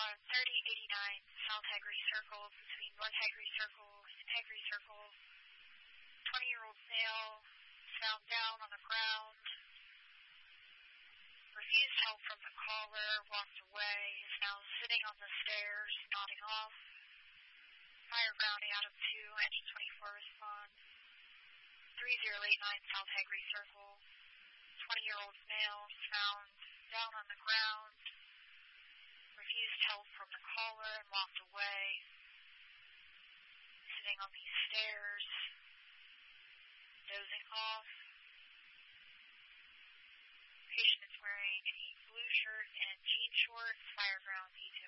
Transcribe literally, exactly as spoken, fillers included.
thirty eighty-nine South Haggerty Circle between North Haggerty Circle and Haggerty Circle. twenty-year-old male found down on the ground. Refused help from the caller, walked away, is now sitting on the stairs, nodding off. Fire grounding out of two, engine twenty-four respond. three zero eight nine South Haggerty Circle. twenty-year-old male found down on the ground. Refused help from the caller and walked away. Sitting on these stairs, dozing off. Patient is wearing a blue shirt and jean shorts. Fire ground E